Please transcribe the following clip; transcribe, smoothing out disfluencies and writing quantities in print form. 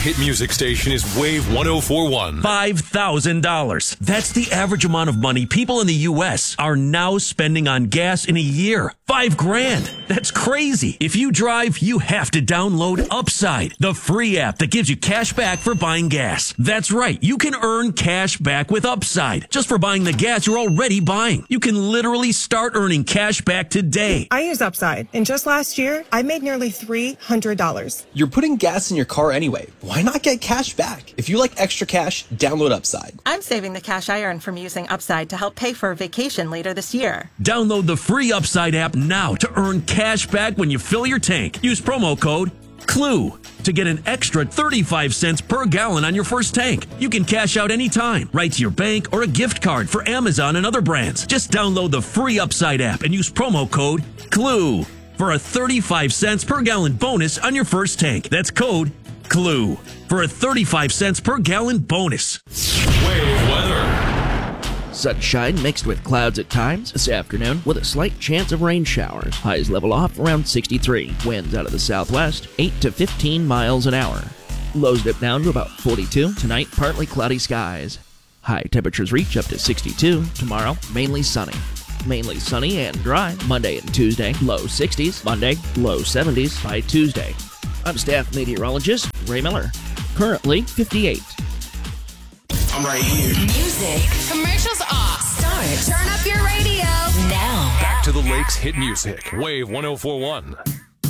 hit music station is Wave 1041. $5,000. That's the average amount of money people in the U.S. are now spending on gas in a year. $5,000. That's crazy. If you drive, you have to download Upside, the free app that gives you cash back for buying gas. That's right. You can earn cash back with Upside just for buying the gas you're already buying. You can literally start earning cash back today. I use Upside, and just last year, I made nearly $300. You're putting gas in your car anyway. Why not get cash back? If you like extra cash, download Upside. I'm saving the cash I earn from using Upside to help pay for a vacation later this year. Download the free Upside app now to earn cash back when you fill your tank. Use promo code CLUE to get an extra 35 cents per gallon on your first tank. You can cash out anytime, right to your bank or a gift card for Amazon and other brands. Just download the free Upside app and use promo code CLUE for a 35 cents per gallon bonus on your first tank. That's code CLUE for a 35 cents per gallon bonus. Wave weather. Sunshine mixed with clouds at times this afternoon with a slight chance of rain showers. Highs level off around 63. Winds out of the southwest, 8 to 15 miles an hour. Lows dip down to about 42. Tonight, partly cloudy skies. High temperatures reach up to 62. Tomorrow, mainly sunny. Mainly sunny and dry Monday and Tuesday. Low 60s. Monday, low 70s by Tuesday. I'm staff meteorologist Ray Miller. Currently 58. I'm right here. Music. Commercials off. Start. Turn up your radio. Now. Back to the Lakes hit music. Wave 1041.